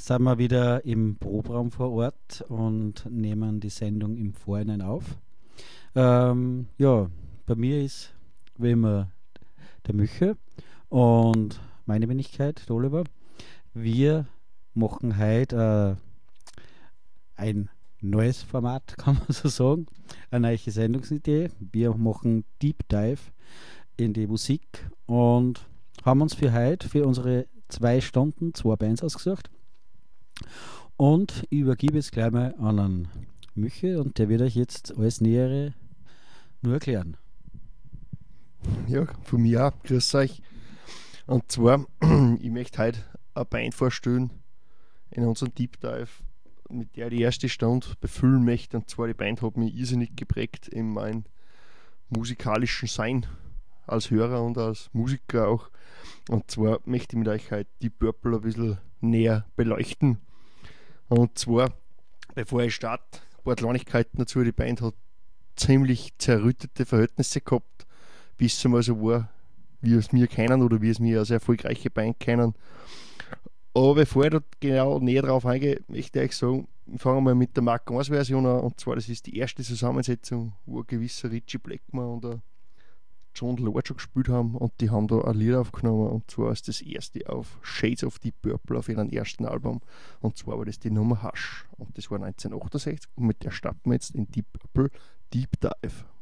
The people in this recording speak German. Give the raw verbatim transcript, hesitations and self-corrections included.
sind wir wieder im Proberaum vor Ort und nehmen die Sendung im Vorhinein auf. Ähm, ja, bei mir ist wie immer der Michael und meine Wenigkeit, der Oliver. Wir machen heute äh, ein neues Format, kann man so sagen, eine neue Sendungsidee. Wir machen Deep Dive in die Musik und haben uns für heute, für unsere zwei Stunden, zwei Bands ausgesucht. Und ich übergebe es gleich mal an einen Michael und der wird euch jetzt alles Nähere nur erklären. Ja, von mir auch. Grüß euch. Und zwar, ich möchte heute eine Band vorstellen in unserem Deep Dive, mit der ich die erste Stunde befüllen möchte. Und zwar, die Band hat mich irrsinnig geprägt in meinem musikalischen Sein als Hörer und als Musiker auch. Und zwar möchte ich mit euch heute Deep Purple ein bisschen näher beleuchten. Und zwar, bevor ich starte, ein paar Kleinigkeiten dazu. Die Band hat ziemlich zerrüttete Verhältnisse gehabt, bis es mal so war, wie es mir kennen oder wie es mir als erfolgreiche Band kennen. Aber bevor ich da genau näher drauf eingehe, möchte ich euch sagen, wir fangen mal mit der Mark eins Version an. Und zwar, das ist die erste Zusammensetzung, wo ein gewisser Richie Blackmore und ein John Lord schon gespielt haben, und die haben da ein Lied aufgenommen, und zwar ist das erste auf Shades of Deep Purple auf ihrem ersten Album, und zwar war das die Nummer Hush, und das war neunzehnhundertachtundsechzig, und mit der starten wir jetzt in Deep Purple Deep Dive.